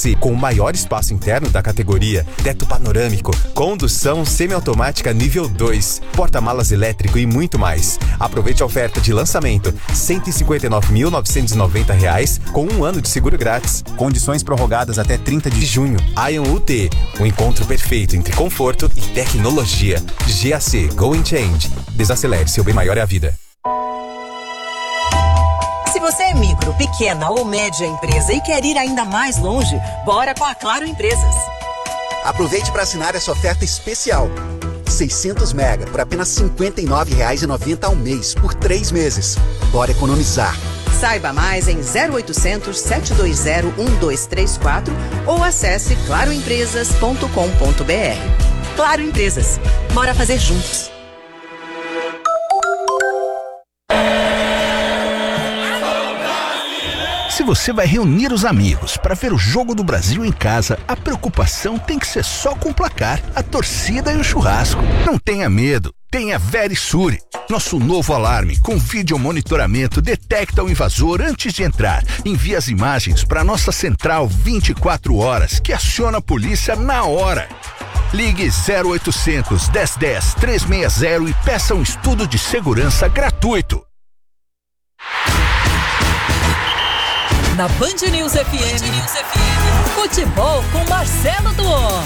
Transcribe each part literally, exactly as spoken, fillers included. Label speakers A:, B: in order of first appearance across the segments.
A: C, com o maior espaço interno da categoria, teto panorâmico, condução semiautomática nível dois, porta-malas elétrico e muito mais. Aproveite a oferta de lançamento, cento e cinquenta e nove mil novecentos e noventa reais com um ano de seguro grátis. Condições prorrogadas até trinta de junho. Ion U T, um encontro perfeito entre conforto e tecnologia. G A C Go and Change. Desacelere, seu bem maior é a vida.
B: Se você é micro, pequena ou média empresa e quer ir ainda mais longe, bora com a Claro Empresas.
C: Aproveite para assinar essa oferta especial. seiscentos mega por apenas cinquenta e nove reais e noventa centavos ao mês por três meses. Bora economizar.
B: Saiba mais em zero oitocentos, sete dois zero, um dois três quatro ou acesse claro empresas ponto com ponto b r. Claro Empresas. Bora fazer juntos.
D: Se você vai reunir os amigos para ver o Jogo do Brasil em casa, a preocupação tem que ser só com o placar, a torcida e o churrasco. Não tenha medo, tenha Verisure. Nosso novo alarme com vídeo monitoramento detecta o invasor antes de entrar. Envia as imagens para nossa central vinte e quatro horas, que aciona a polícia na hora. Ligue zero oitocentos, dez dez, trezentos e sessenta e peça um estudo de segurança gratuito.
E: Na Band News F M, Band News F M, futebol com Marcelo Duó.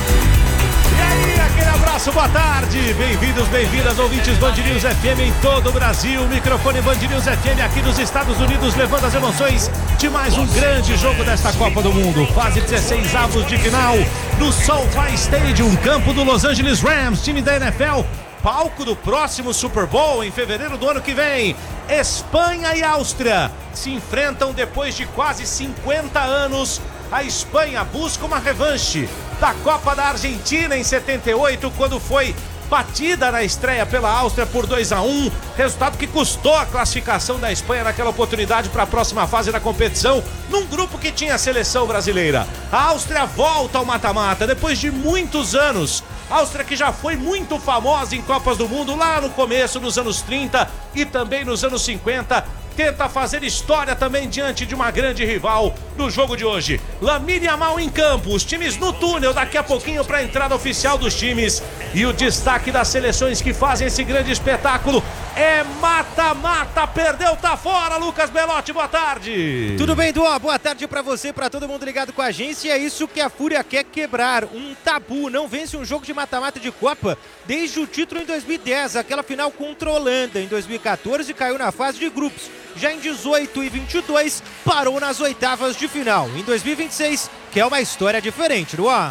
F: E aí, aquele abraço, boa tarde. Bem-vindos, bem-vindas, ouvintes Band News F M em todo o Brasil. Microfone Band News F M aqui nos Estados Unidos, levando as emoções de mais um grande jogo desta Copa do Mundo. Fase dezesseis avos de final no SoFi Stadium, campo do Los Angeles Rams, time da N F L. Palco do próximo Super Bowl em fevereiro do ano que vem. Espanha e Áustria se enfrentam depois de quase cinquenta anos. A Espanha busca uma revanche da Copa da Argentina em setenta e oito, quando foi batida na estreia pela Áustria por dois a um, resultado que custou a classificação da Espanha naquela oportunidade para a próxima fase da competição, num grupo que tinha a seleção brasileira. A Áustria volta ao mata-mata depois de muitos anos. Áustria que já foi muito famosa em Copas do Mundo lá no começo, nos anos trinta e também nos anos cinquenta, tenta fazer história também diante de uma grande rival no jogo de hoje. Lamine Yamal em campo, os times no túnel daqui a pouquinho para a entrada oficial dos times. E o destaque das seleções que fazem esse grande espetáculo é mata-mata, perdeu, tá fora. Lucas Belotti, boa tarde.
G: Tudo bem, Duó? Boa tarde pra você, pra todo mundo ligado com a gente. E é isso que a Fúria quer quebrar, um tabu. Não vence um jogo de mata-mata de Copa desde o título em dois mil e dez, aquela final contra a Holanda. Em dois mil e quatorze caiu na fase de grupos. Já em dezoito e vinte e dois parou nas oitavas de final. Em dois mil e vinte e seis quer uma história diferente, Duó.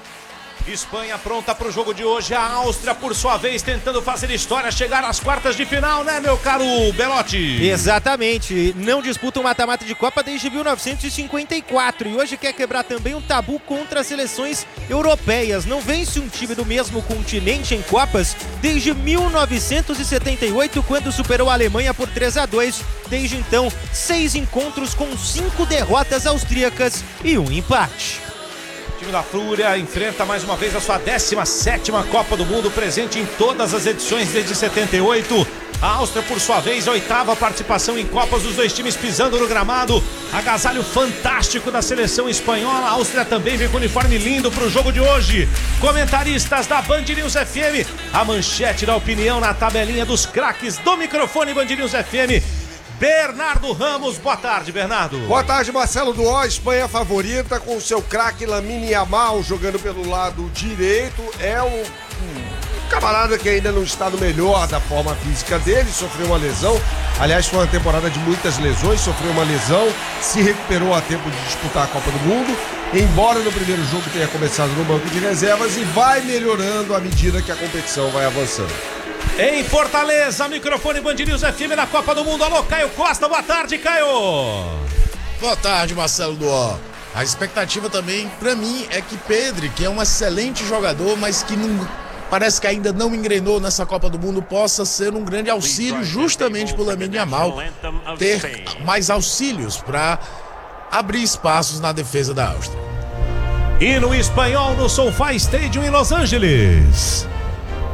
F: Espanha pronta para o jogo de hoje. A Áustria, por sua vez, tentando fazer história, chegar às quartas de final, né, meu caro Belotti?
G: Exatamente. Não disputa um mata-mata de Copa desde mil novecentos e cinquenta e quatro e hoje quer quebrar também um tabu contra as seleções europeias. Não vence um time do mesmo continente em Copas desde mil novecentos e setenta e oito, quando superou a Alemanha por três a dois. Desde então, seis encontros com cinco derrotas austríacas e um empate.
F: O time da Fúria enfrenta mais uma vez a sua décima sétima Copa do Mundo, presente em todas as edições desde setenta e oito. A Áustria, por sua vez, a oitava participação em Copas, os dois times pisando no gramado. Agasalho fantástico da seleção espanhola. A Áustria também vem com uniforme lindo para o jogo de hoje. Comentaristas da Band News F M, a manchete da opinião na tabelinha dos craques do microfone Band News F M. Bernardo Ramos, boa tarde, Bernardo.
H: Boa tarde, Marcelo Duó. Espanha favorita com o seu craque Lamine Yamal jogando pelo lado direito. É um, um camarada que ainda não está no melhor da forma física dele, sofreu uma lesão. Aliás, foi uma temporada de muitas lesões, sofreu uma lesão, se recuperou a tempo de disputar a Copa do Mundo, embora no primeiro jogo tenha começado no banco de reservas, e vai melhorando à medida que a competição vai avançando.
F: Em Fortaleza, microfone Band News F M na Copa do Mundo. Alô, Caio Costa, boa tarde, Caio.
I: Boa tarde, Marcelo Duó. A expectativa também, pra mim, é que Pedri, que é um excelente jogador, mas que não, parece que ainda não engrenou nessa Copa do Mundo, possa ser um grande auxílio justamente pro Lamine Yamal ter mais auxílios para abrir espaços na defesa da Áustria.
F: E no espanhol no SoFi Stadium em Los Angeles.